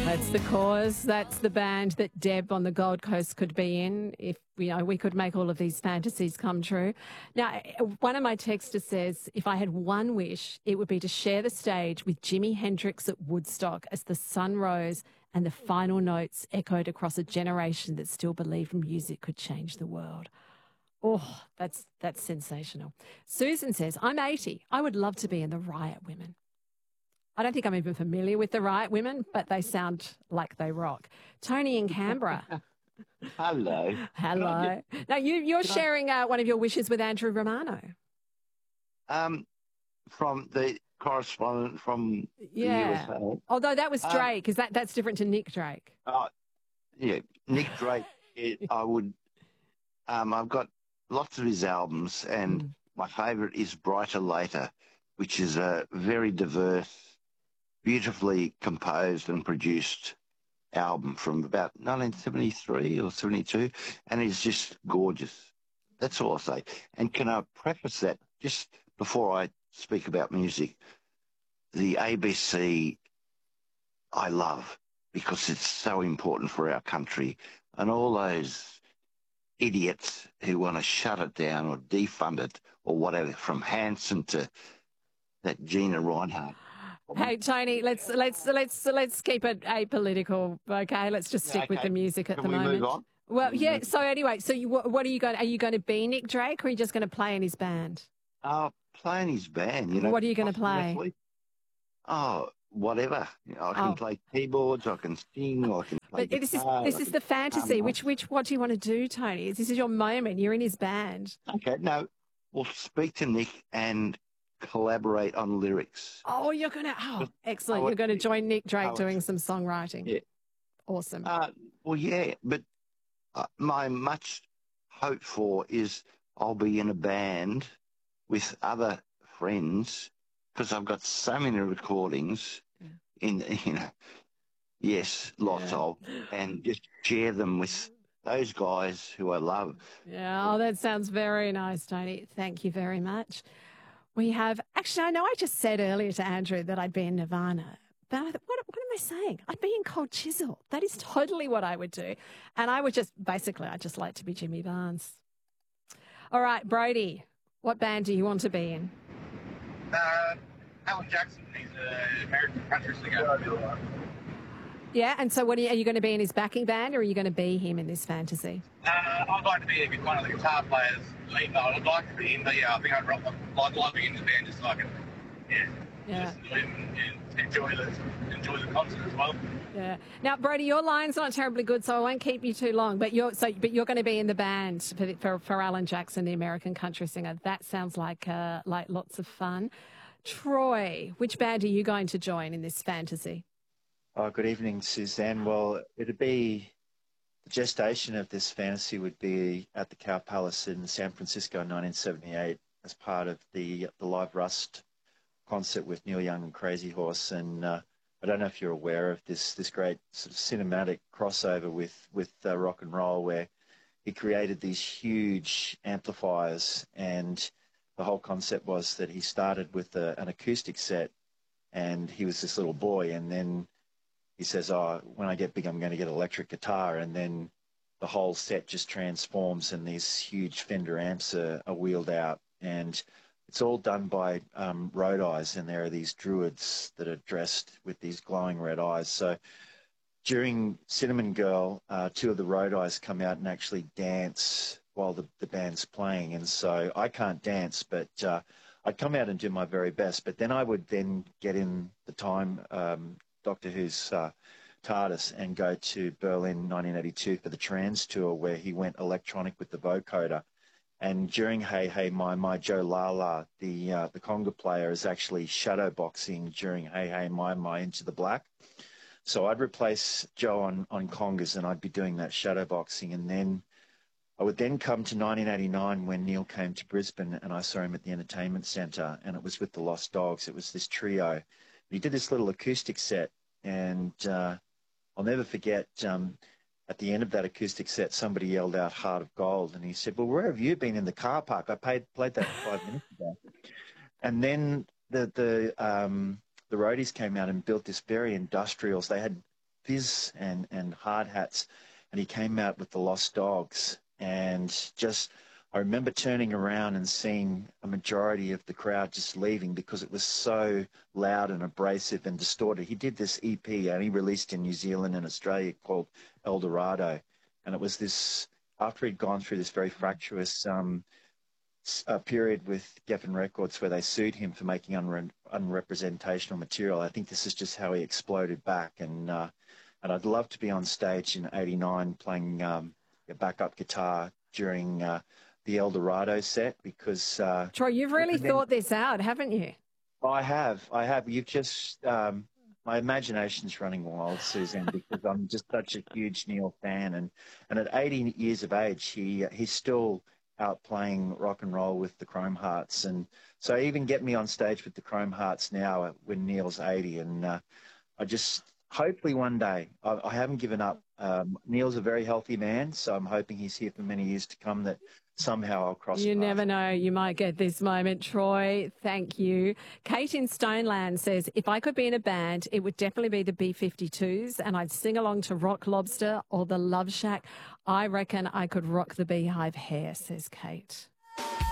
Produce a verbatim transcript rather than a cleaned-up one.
That's The Cause. That's the band that Deb on the Gold Coast could be in if, you know, we could make all of these fantasies come true. Now, one of my texters says, if I had one wish, it would be to share the stage with Jimi Hendrix at Woodstock as the sun rose and the final notes echoed across a generation that still believed music could change the world. Oh, that's that's sensational. Susan says, I'm eighty. I would love to be in the Riot Women. I don't think I'm even familiar with the Riot Women, but they sound like they rock. Tony in Canberra. Hello. Hello. Just, now, you, you're sharing uh, one of your wishes with Andrew Romano. Um, from the correspondent from yeah. the U S A. Although that was Drake, because um, that, that's different to Nick Drake. Uh, yeah, Nick Drake, it, I would... Um, I've got lots of his albums, and mm. my favourite is Brighter Later, which is a very diverse, beautifully composed and produced album from about nineteen seventy-three or seventy-two, and it's just gorgeous. That's all I'll say. And can I preface that, just before I speak about music, the A B C I love because it's so important for our country, and all those idiots who want to shut it down or defund it or whatever, from Hanson to that Gina Reinhardt. Hey Tony, let's let's let's let's keep it apolitical, okay? Let's just stick okay. with the music at Can the we moment. Move on? Well, yeah. Move so anyway, so you, what are you going? Are you going to be Nick Drake, or are you just going to play in his band? Uh play in his band. You know. What are you going to play? Oh, whatever. You know, I can oh. play keyboards. I can sing. I can play but guitar. This is this is the fantasy. Which which what do you want to do, Tony? This is your moment. You're in his band. Okay. No, we'll speak to Nick and collaborate on lyrics. Oh, you're going to, oh, excellent. You're going to join Nick Drake doing some songwriting. Yeah. Awesome. Uh, well, yeah, but uh, my much hope for is I'll be in a band with other friends because I've got so many recordings yeah. in, you know, yes, lots yeah. of, and just share them with those guys who I love. Yeah, oh, that sounds very nice, Tony. Thank you very much. We have, actually, I know I just said earlier to Andrew that I'd be in Nirvana, but I thought, what, what am I saying? I'd be in Cold Chisel. That is totally what I would do. And I would just, basically, I'd just like to be Jimmy Barnes. All right, Brody, what band do you want to be in? Uh, Alan Jackson. He's an American country singer. Yeah, and so what are you, are you going to be in his backing band, or are you going to be him in this fantasy? Uh, I'd like to be one of the guitar players. I'd like to be in, but yeah, I think I'd like, like being in the band just so I can, yeah, yeah. just and, and enjoy the enjoy the concert as well. Yeah. Now, Brody, your line's not terribly good, so I won't keep you too long. But you're so, but you're going to be in the band for for, for Alan Jackson, the American country singer. That sounds like uh, like lots of fun. Troy, which band are you going to join in this fantasy? Oh, good evening, Suzanne. Well, it'd be the gestation of this fantasy would be at the Cow Palace in San Francisco in nineteen seventy-eight as part of the the Live Rust concert with Neil Young and Crazy Horse. And uh, I don't know if you're aware of this this great sort of cinematic crossover with with uh, rock and roll, where he created these huge amplifiers, and the whole concept was that he started with a, an acoustic set, and he was this little boy, and then he says, oh, when I get big, I'm going to get an electric guitar. And then the whole set just transforms and these huge Fender amps are, are wheeled out. And it's all done by um, Road Eyes. And there are these druids that are dressed with these glowing red eyes. So during Cinnamon Girl, uh, two of the Road Eyes come out and actually dance while the, the band's playing. And so I can't dance, but uh, I'd come out and do my very best. But then I would then get in the time um, Doctor Who's uh, TARDIS and go to Berlin nineteen eighty-two for the Trans Tour, where he went electronic with the vocoder. And during Hey Hey My My, Joe Lala, the uh, the conga player, is actually shadowboxing during Hey Hey My My Into the Black. So I'd replace Joe on, on congas, and I'd be doing that shadowboxing. And then I would then come to nineteen eighty-nine when Neil came to Brisbane, and I saw him at the Entertainment Centre, and it was with the Lost Dogs. It was this trio. He did this little acoustic set, and uh, I'll never forget, um, at the end of that acoustic set, somebody yelled out Heart of Gold, and he said, well, where have you been? In the car park? I paid, played that five minutes ago. And then the the um, the roadies came out and built this very industrial, they had Fizz and, and Hard Hats, and he came out with the Lost Dogs. And just, I remember turning around and seeing a majority of the crowd just leaving because it was so loud and abrasive and distorted. He did this E P only released in New Zealand and Australia called El Dorado. And it was this, after he'd gone through this very fractious um, a period with Geffen Records where they sued him for making unre- unrepresentational material. I think this is just how he exploded back. And uh, and I'd love to be on stage in eighty-nine playing um, a backup guitar during uh, the El Dorado set because... Uh, Troy, you've really then, thought this out, haven't you? I have. I have. You've just... Um, my imagination's running wild, Suzanne, because I'm just such a huge Neil fan. And, and at eighty years of age, he he's still... out playing rock and roll with the Chrome Hearts. And so even get me on stage with the Chrome Hearts now when Neil's eighty. And uh, I just, hopefully one day, I, I haven't given up. Um, Neil's a very healthy man, so I'm hoping he's here for many years to come, that somehow I'll cross You paths. never know. You might get this moment, Troy. Thank you. Kate in Stoneland says, if I could be in a band, it would definitely be the B fifty-twos and I'd sing along to Rock Lobster or the Love Shack. I reckon I could rock the Beehive Hair, says Kate.